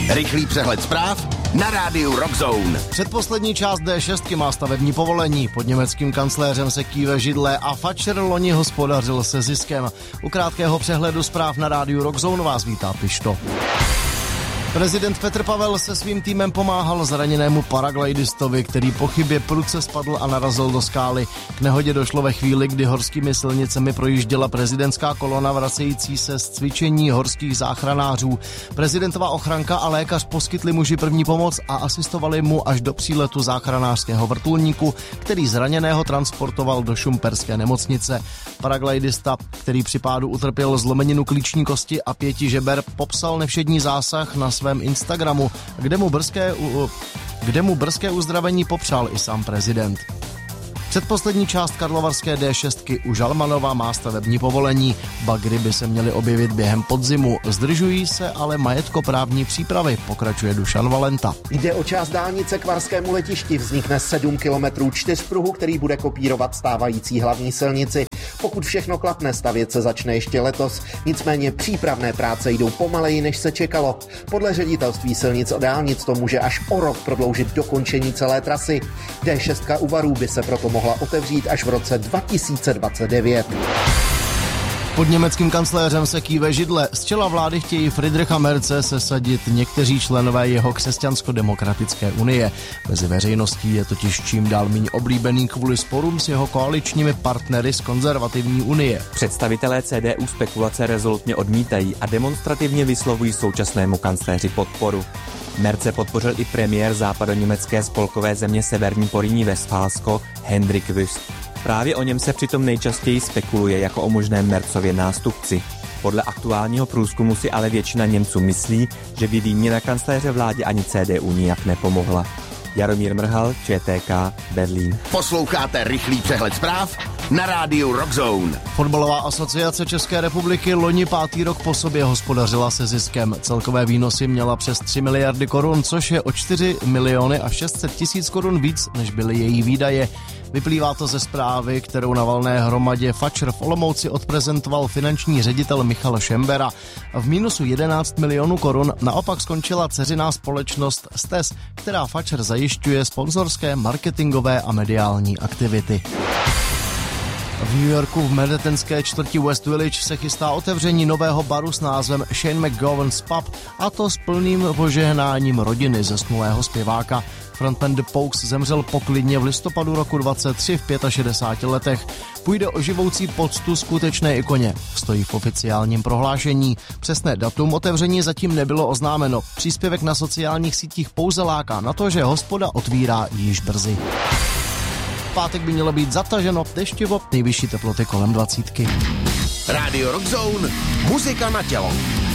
Rychlý přehled zpráv na rádiu Rockzone. Předposlední část D6 má stavební povolení. Pod německým kancléřem se kýve židle a Fatscher loni hospodařil se ziskem. U krátkého přehledu zpráv na rádiu Rockzone vás vítá Pišto. Prezident Petr Pavel se svým týmem pomáhal zraněnému paraglajdistovi, který po chybě prudce spadl a narazil do skály. K nehodě došlo ve chvíli, kdy horskými silnicemi projížděla prezidentská kolona vracející se z cvičení horských záchranářů. Prezidentová ochranka a lékař poskytli muži první pomoc a asistovali mu až do příletu záchranářského vrtulníku, který zraněného transportoval do šumperské nemocnice. Paraglidista, který při pádu utrpěl zlomeninu klíční kosti a 5 žeber, popsal nevšední zásah na svém Instagramu, kde mu brzké uzdravení popřál i sám prezident. Předposlední část karlovarské D6 u Žalmanova má stavební povolení. Bagry by se měly objevit během podzimu. Zdržují se ale majetkoprávní přípravy, pokračuje Dušan Valenta. Jde o část dálnice k Varskému letišti. Vznikne 7 kilometrů čtyřpruhu, který bude kopírovat stávající hlavní silnici. Pokud všechno klapne, stavět se začne ještě letos. Nicméně přípravné práce jdou pomaleji, než se čekalo. Podle ředitelství silnic a dálnic to může až o rok prodloužit dokončení celé trasy. D6 u Varů by se proto mohla otevřít až v roce 2029. Pod německým kancléřem se kýve židle. Z čela vlády chtějí Friedricha Merze sesadit někteří členové jeho křesťansko-demokratické unie. Mezi veřejností je totiž čím dál méně oblíbený kvůli sporům s jeho koaličními partnery z konzervativní unie. Představitelé CDU spekulace rezolutně odmítají a demonstrativně vyslovují současnému kancléři podporu. Merze podpořil i premiér západoněmecké spolkové země Severní Porýní-Vestfálsko Hendrik Wüst. Právě o něm se přitom nejčastěji spekuluje jako o možném Merzově nástupci. Podle aktuálního průzkumu si ale většina Němců myslí, že by výměna kancléře vládě ani CDU nijak nepomohla. Jaromír Mrhal, ČTK, Berlín. Posloucháte rychlý přehled zpráv na rádiu Rockzone. Fotbalová asociace České republiky loni 5. rok po sobě hospodařila se ziskem. Celkové výnosy měla přes 3 miliardy korun, což je o 4 miliony a 600 tisíc korun víc, než byly její výdaje. Vyplývá to ze zprávy, kterou na valné hromadě Fatscher v Olomouci odprezentoval finanční ředitel Michal Šembera. V mínusu 11 milionů korun naopak skončila dceřiná společnost STES, která Fatscher zajišťuje sponzorské, marketingové a mediální aktivity. V New Yorku v manhattanské čtvrti West Village se chystá otevření nového baru s názvem Shane McGovern's Pub, a to s plným požehnáním rodiny zesnulého zpěváka. Frontman The Pogues zemřel poklidně v listopadu roku 23 v 65 letech. Půjde o živoucí poctu skutečné ikoně. Stojí v oficiálním prohlášení. Přesné datum otevření zatím nebylo oznámeno. Příspěvek na sociálních sítích pouze láká na to, že hospoda otvírá již brzy. V pátek by mělo být zataženo, deštivo, nejvyšší teploty kolem 20. Rádio Rockzone, muzika na tělo.